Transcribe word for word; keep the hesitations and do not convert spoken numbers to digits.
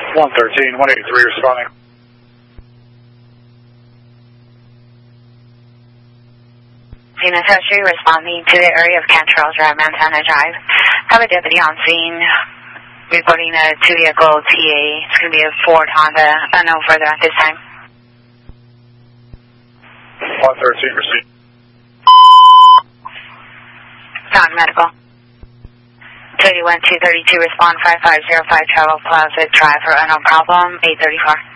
one thirteen, one eighty-three responding. Phoenix Street responding to the area of Cantrell Drive, Montana Drive. Have a deputy on scene reporting a two-vehicle T A. It's going to be a Ford Honda. Uh, no further at this time. one thirteen, proceed. Non-medical. thirty-one two thirty-two, respond five five zero five, Travel Plaza Drive for unknown problem, eight thirty-four.